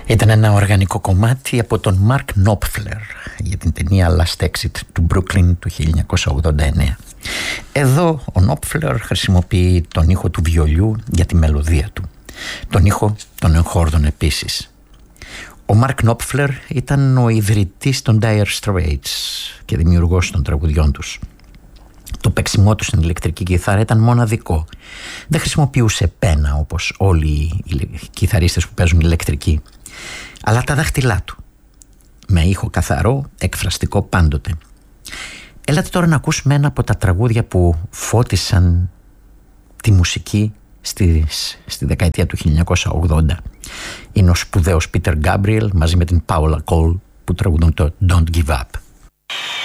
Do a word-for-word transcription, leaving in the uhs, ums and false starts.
Ήταν ένα οργανικό κομμάτι από τον Μαρκ Νόπφλερ για την ταινία Last Exit του Brooklyn του χίλια εννιακόσια ογδόντα εννέα. Εδώ ο Νόπφλερ χρησιμοποιεί τον ήχο του βιολιού για τη μελωδία του, τον ήχο των εγχόρδων επίσης. Ο Μαρκ Νόπφλερ ήταν ο ιδρυτής των Dire Straits και δημιουργός των τραγουδιών τους. Το παίξιμό του στην ηλεκτρική κιθάρα ήταν μοναδικό. Δεν χρησιμοποιούσε πένα όπως όλοι οι κιθαρίστες που παίζουν ηλεκτρική, αλλά τα δάχτυλά του, με ήχο καθαρό, εκφραστικό πάντοτε. Έλατε τώρα να ακούσουμε ένα από τα τραγούδια που φώτισαν τη μουσική στη, στη δεκαετία του χίλια εννιακόσια ογδόντα. Είναι ο σπουδαίος Peter Gabriel μαζί με την Paula Cole που τραγουδούν το Don't Give Up.